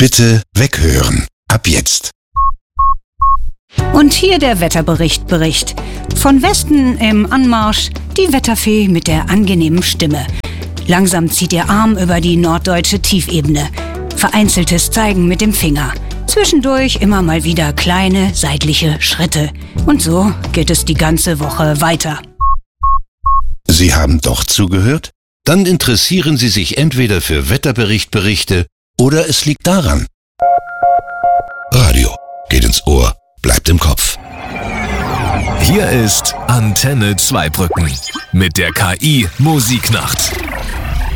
Bitte weghören. Ab jetzt. Und hier der Wetterbericht. Von Westen im Anmarsch die Wetterfee mit der angenehmen Stimme. Langsam zieht ihr Arm über die norddeutsche Tiefebene. Vereinzeltes Zeigen mit dem Finger. Zwischendurch immer mal wieder kleine seitliche Schritte. Und so geht es die ganze Woche weiter. Sie haben doch zugehört? Dann interessieren Sie sich entweder für Wetterberichte oder es liegt daran. Radio geht ins Ohr, bleibt im Kopf. Hier ist Antenne Zweibrücken mit der KI Musiknacht.